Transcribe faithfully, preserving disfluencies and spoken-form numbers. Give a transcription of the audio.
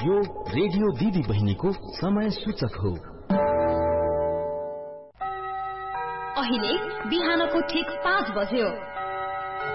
यो रेडियो दिदी बहिनीको समय सूचक हो। अहिले बिहानको ठीक पाँच बज्यो।